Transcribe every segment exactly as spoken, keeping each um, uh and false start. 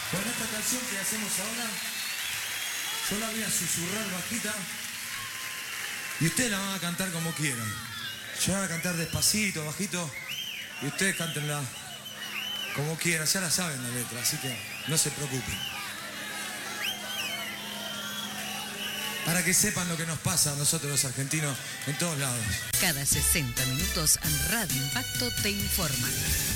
Con esta canción que hacemos ahora, yo la voy a susurrar bajita y ustedes la van a cantar como quieran. Yo la voy a cantar despacito, bajito, y ustedes cántenla como quieran. Ya la saben la letra, así que no se preocupen. Para que sepan lo que nos pasa a nosotros los argentinos en todos lados. Cada sesenta minutos Radio Impacto te informa.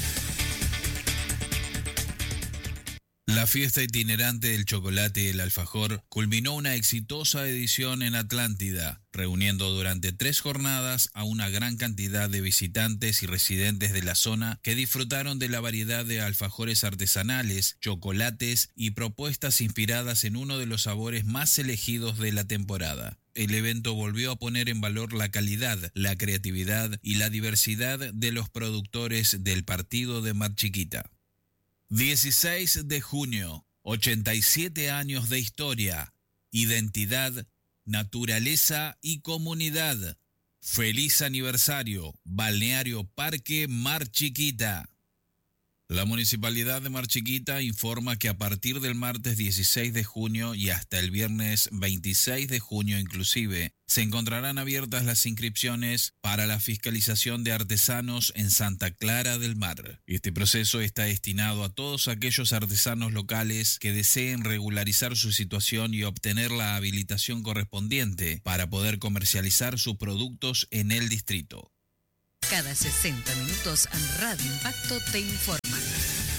La fiesta itinerante del chocolate y el alfajor culminó una exitosa edición en Atlántida, reuniendo durante tres jornadas a una gran cantidad de visitantes y residentes de la zona que disfrutaron de la variedad de alfajores artesanales, chocolates y propuestas inspiradas en uno de los sabores más elegidos de la temporada. El evento volvió a poner en valor la calidad, la creatividad y la diversidad de los productores del partido de Mar Chiquita. dieciséis de junio, ochenta y siete años de historia, identidad, naturaleza y comunidad. Feliz aniversario, Balneario Parque Mar Chiquita. La Municipalidad de Mar Chiquita informa que a partir del martes dieciséis de junio y hasta el viernes veintiséis de junio inclusive, se encontrarán abiertas las inscripciones para la fiscalización de artesanos en Santa Clara del Mar. Este proceso está destinado a todos aquellos artesanos locales que deseen regularizar su situación y obtener la habilitación correspondiente para poder comercializar sus productos en el distrito. Cada sesenta minutos Radio Impacto te informa.